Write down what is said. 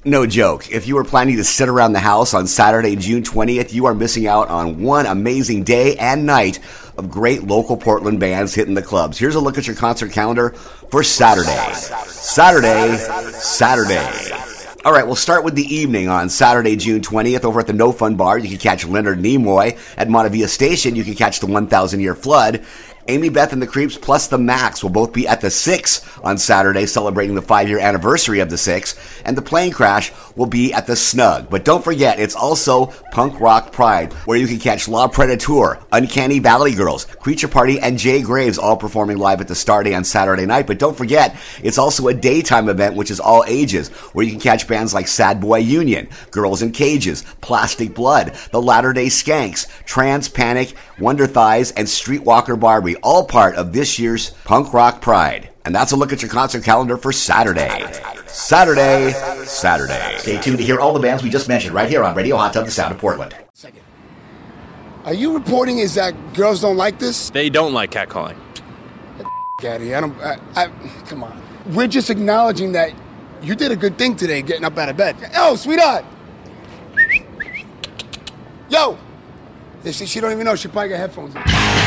No joke. If you were planning to sit around the house on Saturday, June 20th, you are missing out on one amazing day and night of great local Portland bands hitting the clubs. Here's a look at your concert calendar for Saturday. All right, we'll start with the evening on Saturday, June 20th. Over at the No Fun Bar, you can catch Leonard Nimoy. At Montevilla Station, you can catch the 1,000 Year Flood. Amy Beth and the Creeps plus the Max will both be at the Six on Saturday, celebrating the 5-year anniversary of the Six, and the Plane Crash will be at the Snug. But don't forget, it's also Punk Rock Pride, where you can catch La Predator, Uncanny Valley Girls, Creature Party, and Jay Graves all performing live at the Starday on Saturday night. But don't forget, it's also a daytime event, which is all ages, where you can catch bands like Sad Boy Union, Girls in Cages, Plastic Blood, the Latter-day Skanks, Trans Panic, Wonder Thighs, and Streetwalker Barbie, all part of this year's Punk Rock Pride. And that's a look at your concert calendar for Saturday. Stay tuned to hear all the bands we just mentioned right here on Radio Hot Tub, the sound of Portland. Second. Are you reporting is that girls don't like this? They don't like catcalling. Get out of here. Come on. We're just acknowledging that you did a good thing today getting up out of bed. Oh, sweetheart. Yo. She don't even know. She probably got headphones on.